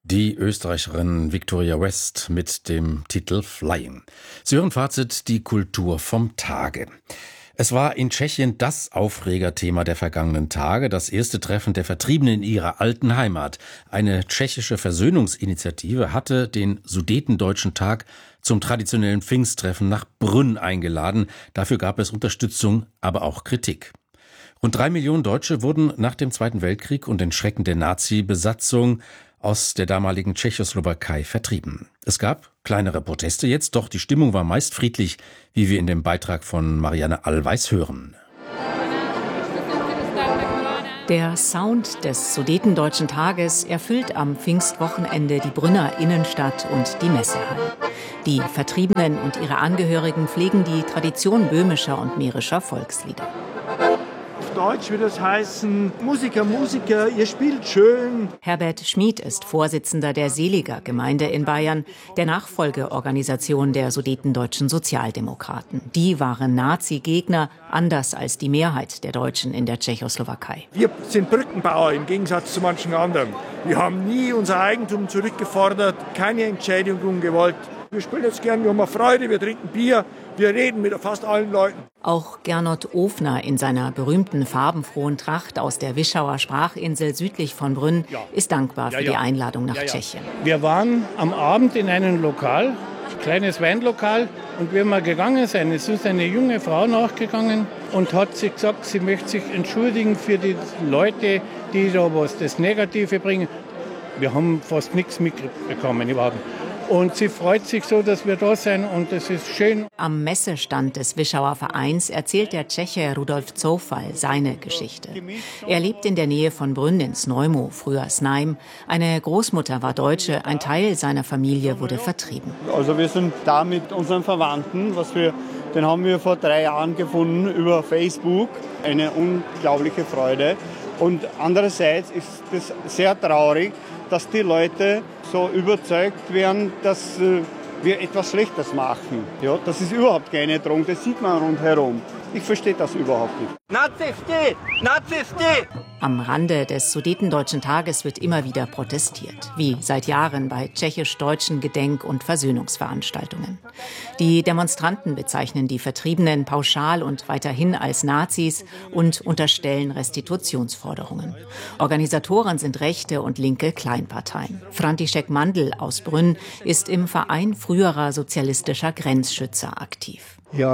Die Österreicherin Victoria West mit dem Titel Flying. Sie hören Fazit, die Kultur vom Tage. Es war in Tschechien das Aufregerthema der vergangenen Tage, das erste Treffen der Vertriebenen in ihrer alten Heimat. Eine tschechische Versöhnungsinitiative hatte den Sudetendeutschen Tag zum traditionellen Pfingsttreffen nach Brünn eingeladen. Dafür gab es Unterstützung, aber auch Kritik. Rund 3 Millionen Deutsche wurden nach dem Zweiten Weltkrieg und den Schrecken der Nazi-Besatzung aus der damaligen Tschechoslowakei vertrieben. Es gab kleinere Proteste jetzt, doch die Stimmung war meist friedlich, wie wir in dem Beitrag von Marianne Allweis hören. Der Sound des Sudetendeutschen Tages erfüllt am Pfingstwochenende die Brünner Innenstadt und die Messehalle. Die Vertriebenen und ihre Angehörigen pflegen die Tradition böhmischer und mährischer Volkslieder. Deutsch würde es heißen, Musiker, ihr spielt schön. Herbert Schmid ist Vorsitzender der Seliger Gemeinde in Bayern, der Nachfolgeorganisation der Sudetendeutschen Sozialdemokraten. Die waren Nazi-Gegner, anders als die Mehrheit der Deutschen in der Tschechoslowakei. Wir sind Brückenbauer im Gegensatz zu manchen anderen. Wir haben nie unser Eigentum zurückgefordert, keine Entschädigung gewollt. Wir spielen jetzt gern, wir haben Freude, wir trinken Bier, wir reden mit fast allen Leuten. Auch Gernot Ofner in seiner berühmten farbenfrohen Tracht aus der Wischauer Sprachinsel südlich von Brünn ist dankbar für die Einladung nach Tschechien. Wir waren am Abend in einem Lokal, kleines Weinlokal, und wenn wir gegangen sind, es ist eine junge Frau nachgegangen und hat sich gesagt, sie möchte sich entschuldigen für die Leute, die da was das Negative bringen. Wir haben fast nichts mitbekommen überhaupt. Und sie freut sich so, dass wir da sind, und es ist schön. Am Messestand des Wischauer Vereins erzählt der Tscheche Rudolf Zoufal seine Geschichte. Er lebt in der Nähe von Brünn in Znojmo, früher Znaim. Eine Großmutter war Deutsche, ein Teil seiner Familie wurde vertrieben. Also wir sind da mit unseren Verwandten, den haben wir vor 3 Jahren gefunden über Facebook. Eine unglaubliche Freude. Und andererseits ist es sehr traurig, dass die Leute so überzeugt werden, dass wir etwas Schlechtes machen. Ja, das ist überhaupt keine Drohung, das sieht man rundherum. Ich verstehe das überhaupt nicht. Nazisti! Nazisti! Am Rande des Sudetendeutschen Tages wird immer wieder protestiert, wie seit Jahren bei tschechisch-deutschen Gedenk- und Versöhnungsveranstaltungen. Die Demonstranten bezeichnen die Vertriebenen pauschal und weiterhin als Nazis und unterstellen Restitutionsforderungen. Organisatoren sind rechte und linke Kleinparteien. František Mandl aus Brünn ist im Verein früherer sozialistischer Grenzschützer aktiv.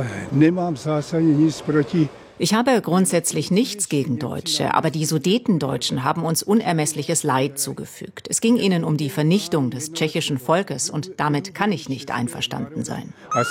Ich habe grundsätzlich nichts gegen Deutsche, aber die Sudetendeutschen haben uns unermessliches Leid zugefügt. Es ging ihnen um die Vernichtung des tschechischen Volkes, und damit kann ich nicht einverstanden sein.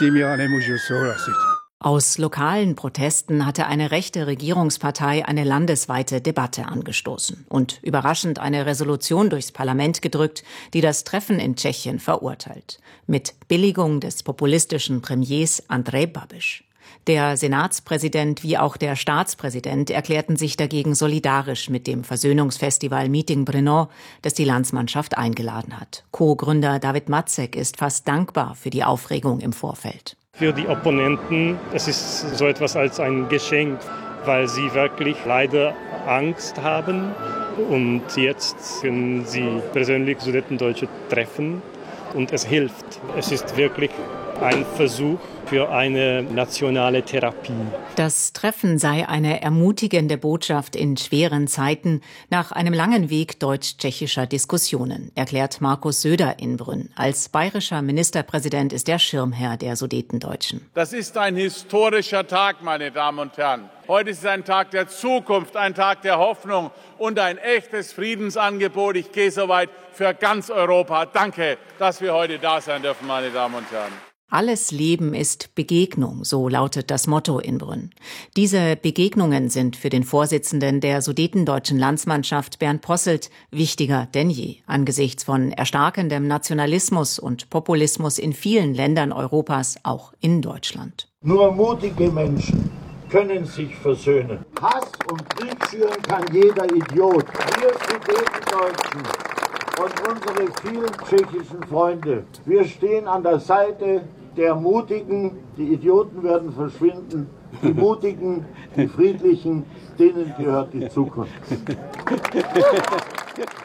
Aus lokalen Protesten hatte eine rechte Regierungspartei eine landesweite Debatte angestoßen und überraschend eine Resolution durchs Parlament gedrückt, die das Treffen in Tschechien verurteilt. Mit Billigung des populistischen Premiers Andrej Babiš. Der Senatspräsident wie auch der Staatspräsident erklärten sich dagegen solidarisch mit dem Versöhnungsfestival Meeting Brno, das die Landsmannschaft eingeladen hat. Co-Gründer David Matzek ist fast dankbar für die Aufregung im Vorfeld. Für die Opponenten, es ist so etwas als ein Geschenk, weil sie wirklich leider Angst haben. Und jetzt können sie persönlich Sudetendeutsche treffen und es hilft. Es ist wirklich ein Versuch für eine nationale Therapie. Das Treffen sei eine ermutigende Botschaft in schweren Zeiten nach einem langen Weg deutsch-tschechischer Diskussionen, erklärt Markus Söder in Brünn. Als bayerischer Ministerpräsident ist er Schirmherr der Sudetendeutschen. Das ist ein historischer Tag, meine Damen und Herren. Heute ist ein Tag der Zukunft, ein Tag der Hoffnung und ein echtes Friedensangebot. Ich gehe so weit für ganz Europa. Danke, dass wir heute da sein dürfen, meine Damen und Herren. Alles Leben ist Begegnung, so lautet das Motto in Brünn. Diese Begegnungen sind für den Vorsitzenden der Sudetendeutschen Landsmannschaft Bernd Posselt wichtiger denn je, angesichts von erstarkendem Nationalismus und Populismus in vielen Ländern Europas, auch in Deutschland. Nur mutige Menschen können sich versöhnen. Hass und Krieg schüren kann jeder Idiot. Wir Sudetendeutschen und unsere vielen tschechischen Freunde, wir stehen an der Seite der Mutigen. Die Idioten werden verschwinden. Die Mutigen, die Friedlichen, denen gehört die Zukunft.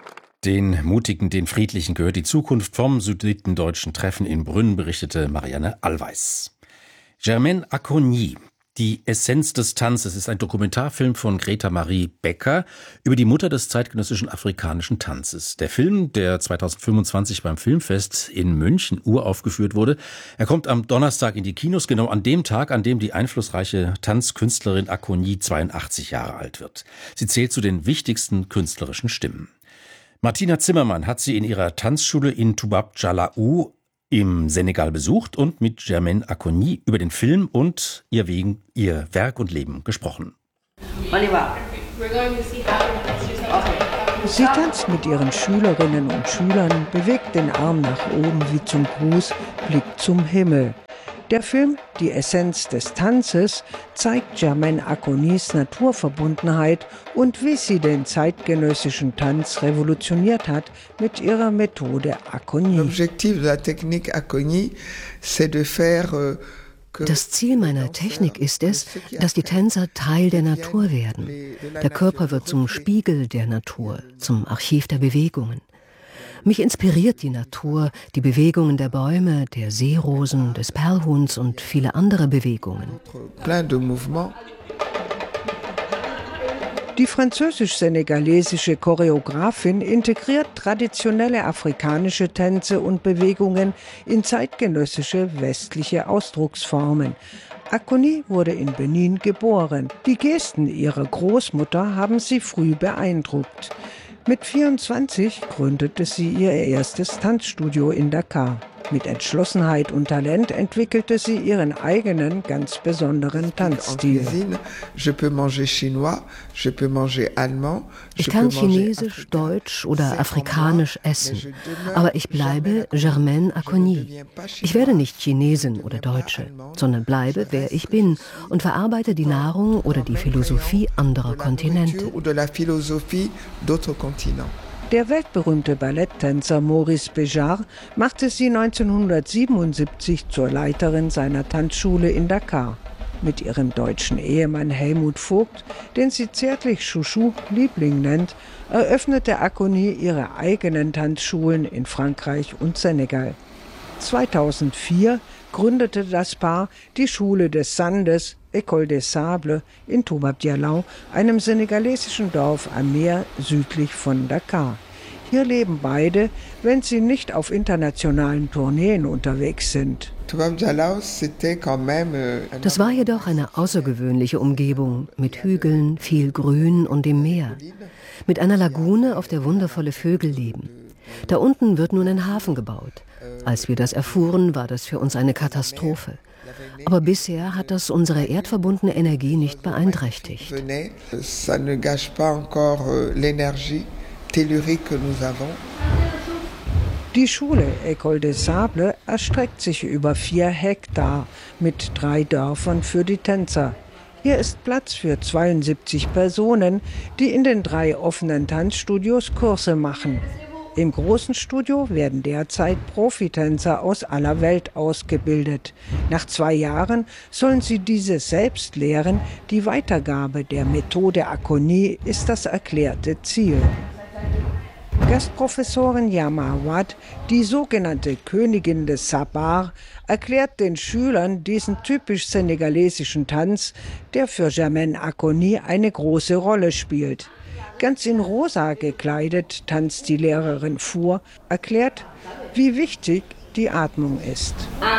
Den Mutigen, den Friedlichen gehört die Zukunft vom süddeutschen Treffen in Brünn, berichtete Marianne Allweis. Germaine Acogny, die Essenz des Tanzes, ist ein Dokumentarfilm von Greta Marie Becker über die Mutter des zeitgenössischen afrikanischen Tanzes. Der Film, der 2025 beim Filmfest in München uraufgeführt wurde, er kommt am Donnerstag in die Kinos, genau an dem Tag, an dem die einflussreiche Tanzkünstlerin Acogny 82 Jahre alt wird. Sie zählt zu den wichtigsten künstlerischen Stimmen. Martina Zimmermann hat sie in ihrer Tanzschule in Toubab Dialaou im Senegal besucht und mit Germaine Acogny über den Film und ihr Werk und Leben gesprochen. Sie tanzt mit ihren Schülerinnen und Schülern, bewegt den Arm nach oben wie zum Gruß, blickt zum Himmel. Der Film Die Essenz des Tanzes zeigt Germaine Acognys Naturverbundenheit und wie sie den zeitgenössischen Tanz revolutioniert hat mit ihrer Methode Acogny. Das Ziel meiner Technik ist es, dass die Tänzer Teil der Natur werden. Der Körper wird zum Spiegel der Natur, zum Archiv der Bewegungen. Mich inspiriert die Natur, die Bewegungen der Bäume, der Seerosen, des Perlhuhns und viele andere Bewegungen. Die französisch-senegalesische Choreografin integriert traditionelle afrikanische Tänze und Bewegungen in zeitgenössische westliche Ausdrucksformen. Acogny wurde in Benin geboren. Die Gesten ihrer Großmutter haben sie früh beeindruckt. Mit 24 gründete sie ihr erstes Tanzstudio in Dakar. Mit Entschlossenheit und Talent entwickelte sie ihren eigenen, ganz besonderen Tanzstil. Ich kann Chinesisch, Deutsch oder Afrikanisch essen, aber ich bleibe Germaine Acogny. Ich werde nicht Chinesin oder Deutsche, sondern bleibe, wer ich bin und verarbeite die Nahrung oder die Philosophie anderer Kontinente. Der weltberühmte Balletttänzer Maurice Béjart machte sie 1977 zur Leiterin seiner Tanzschule in Dakar. Mit ihrem deutschen Ehemann Helmut Vogt, den sie zärtlich Chouchou, Liebling nennt, eröffnete Acogny ihre eigenen Tanzschulen in Frankreich und Senegal. 2004 gründete das Paar die Schule des Sandes, École des Sables, in Toubab Dialaou, einem senegalesischen Dorf am Meer südlich von Dakar. Hier leben beide, wenn sie nicht auf internationalen Tourneen unterwegs sind. Das war jedoch eine außergewöhnliche Umgebung mit Hügeln, viel Grün und dem Meer. Mit einer Lagune, auf der wundervolle Vögel leben. Da unten wird nun ein Hafen gebaut. Als wir das erfuhren, war das für uns eine Katastrophe. Aber bisher hat das unsere erdverbundene Energie nicht beeinträchtigt. Die Schule École des Sables erstreckt sich über 4 Hektar mit 3 Dörfern für die Tänzer. Hier ist Platz für 72 Personen, die in den 3 offenen Tanzstudios Kurse machen. Im großen Studio werden derzeit Profitänzer aus aller Welt ausgebildet. Nach 2 Jahren sollen sie diese selbst lehren. Die Weitergabe der Methode Acogny ist das erklärte Ziel. Gastprofessorin Yama Wad, die sogenannte Königin des Sabar, erklärt den Schülern diesen typisch senegalesischen Tanz, der für Germaine Acogny eine große Rolle spielt. Ganz in rosa gekleidet tanzt die Lehrerin vor, erklärt, wie wichtig die Atmung ist.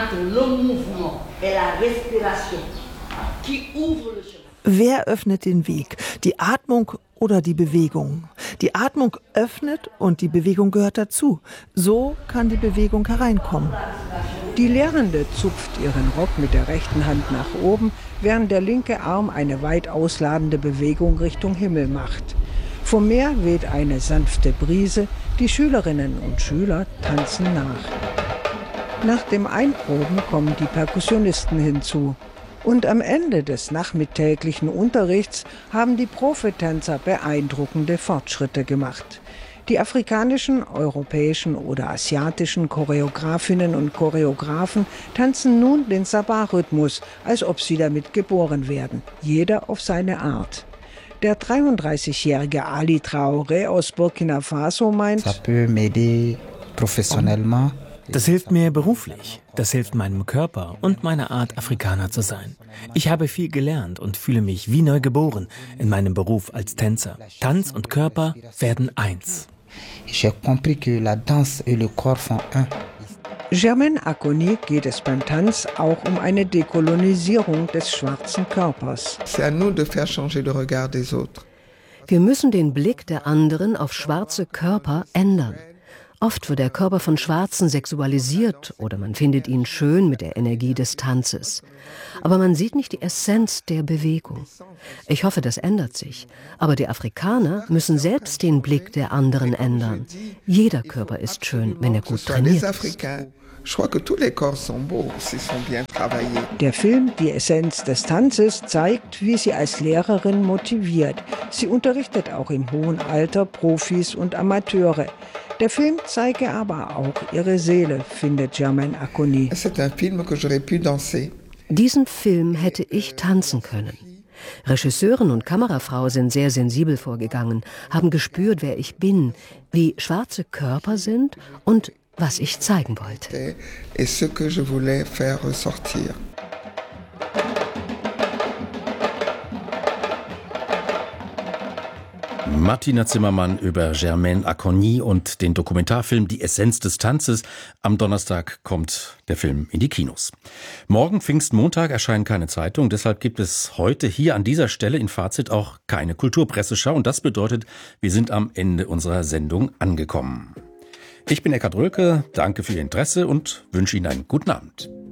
Wer öffnet den Weg? Die Atmung oder die Bewegung? Die Atmung öffnet und die Bewegung gehört dazu. So kann die Bewegung hereinkommen. Die Lehrende zupft ihren Rock mit der rechten Hand nach oben, während der linke Arm eine weit ausladende Bewegung Richtung Himmel macht. Vom Meer weht eine sanfte Brise, die Schülerinnen und Schüler tanzen nach. Nach dem Einproben kommen die Perkussionisten hinzu. Und am Ende des nachmittäglichen Unterrichts haben die Profitänzer beeindruckende Fortschritte gemacht. Die afrikanischen, europäischen oder asiatischen Choreografinnen und Choreografen tanzen nun den Sabar-Rhythmus, als ob sie damit geboren werden, jeder auf seine Art. Der 33-jährige Ali Traoré aus Burkina Faso meint, das hilft mir beruflich, das hilft meinem Körper und meiner Art, Afrikaner zu sein. Ich habe viel gelernt und fühle mich wie neu geboren in meinem Beruf als Tänzer. Tanz und Körper werden eins. Germaine Acogny geht es beim Tanz auch um eine Dekolonisierung des schwarzen Körpers. Wir müssen den Blick der anderen auf schwarze Körper ändern. Oft wird der Körper von Schwarzen sexualisiert oder man findet ihn schön mit der Energie des Tanzes. Aber man sieht nicht die Essenz der Bewegung. Ich hoffe, das ändert sich. Aber die Afrikaner müssen selbst den Blick der anderen ändern. Jeder Körper ist schön, wenn er gut trainiert ist. Der Film Die Essenz des Tanzes zeigt, wie sie als Lehrerin motiviert. Sie unterrichtet auch im hohen Alter Profis und Amateure. Der Film zeige aber auch ihre Seele, findet Germaine Acogny. Diesen Film hätte ich tanzen können. Regisseurin und Kamerafrau sind sehr sensibel vorgegangen, haben gespürt, wer ich bin, wie schwarze Körper sind und was ich zeigen wollte. Martina Zimmermann über Germaine Acogny und den Dokumentarfilm Die Essenz des Tanzes. Am Donnerstag kommt der Film in die Kinos. Morgen, Pfingstmontag, erscheinen keine Zeitungen. Deshalb gibt es heute hier an dieser Stelle in Fazit auch keine Kulturpresseschau. Und das bedeutet, wir sind am Ende unserer Sendung angekommen. Ich bin Eckhard Rölke, danke für Ihr Interesse und wünsche Ihnen einen guten Abend.